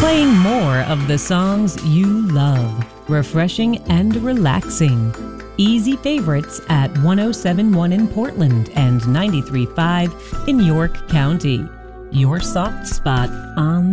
Playing more of the songs you love, refreshing and relaxing. Easy favorites at 107.1 in Portland and 93.5 in York County. Your soft spot on